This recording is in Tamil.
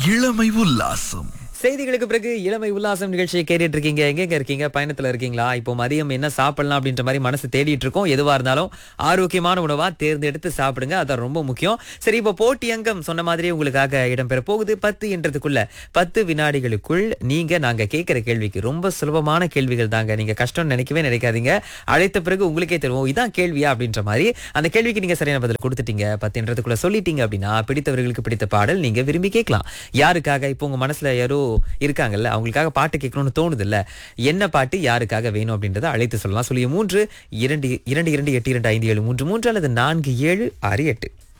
இளமை உல்லாசம். செய்திகளுக்கு பிறகு இளமை உல்லாசம் நிகழ்ச்சியை கேட்டுட்டு இருக்கீங்க. எங்கெங்க இருக்கீங்க? பயணத்துல இருக்கீங்களா? இப்போ மதியம் என்ன சாப்பிடலாம் அப்படின்ற மாதிரி மனசு தேடிட்டு இருக்கோம். எதுவா இருந்தாலும் ஆரோக்கியமான உணவா தேர்ந்தெடுத்து சாப்பிடுங்க, அதான் ரொம்ப முக்கியம். சரி, இப்போ போட்டி அங்கம் சொன்ன மாதிரி உங்களுக்காக இடம்பெற போகுது. 10 என்றதுக்குள்ள 10 வினாடிகளுக்குள் நாங்க கேட்கிற கேள்விக்கு ரொம்ப சுலபமான கேள்விகள் தாங்க. நீங்க கஷ்டம்னு நினைக்காதீங்க. அழைத்த பிறகு உங்களுக்கே தெரியும் இதான் கேள்வியா அப்படின்ற மாதிரி. அந்த கேள்விக்கு நீங்க சரியான பதில் கொடுத்துட்டீங்க, 10 என்றதுக்குள்ள சொல்லிட்டீங்க அப்படின்னா பிடித்தவர்களுக்கு பிடித்த பாடல் நீங்க விரும்பி கேட்கலாம். யாருக்காக? இப்போ உங்க மனசுல யாரோ இருக்காங்கல்ல, அவங்களுக்காக பாட்டு கேட்கணும்னு தோணுது இல்ல, என்ன பாட்டு யாருக்காக வேணும் அப்படின்றத அழைத்து சொல்லலாம். சொல்லி 3 2 2 2 8 2 5 7 3 3 அல்லது 4 7 6 8.